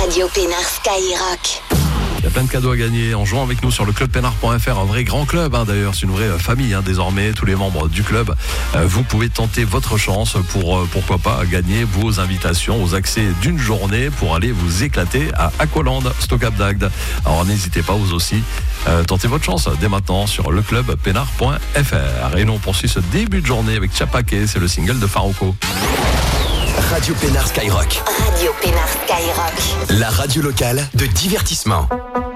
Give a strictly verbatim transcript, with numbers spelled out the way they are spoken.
Radio Pénard Skyrock. Il y a plein de cadeaux à gagner en jouant avec nous sur le club pénard point f r, un vrai grand club hein, d'ailleurs, c'est une vraie famille hein, désormais, tous les membres du club. Euh, vous pouvez tenter votre chance pour, euh, pourquoi pas, gagner vos invitations aux accès d'une journée pour aller vous éclater à Aqualand, Stockholm d'Agde. Alors n'hésitez pas, vous aussi, euh, tentez votre chance dès maintenant sur le club pénard point f r. Et nous on poursuit ce début de journée avec Chapake, c'est le single de Farouko. Radio Pénard Skyrock. Radio Pénard Skyrock. La radio locale de divertissement.